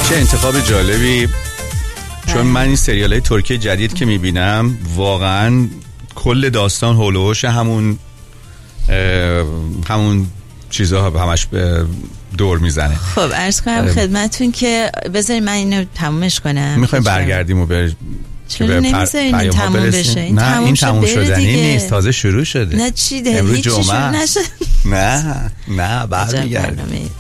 چه انتخاب جالبی. چون من این سریال‌های ترکی جدید که میبینم واقعا کل داستان هول و هوش همون چیزها همش دور میزنه. خب عرض کنم خدمتون که بذارید من اینو تمومش کنم. میخوایم برگردیم و چرا نمیذارین این تموم بشه؟ نه این تموم شدنی نیست، تازه شروع شده. نه چی ده امروز هیچی شروع نشد. نه برمیگردیم.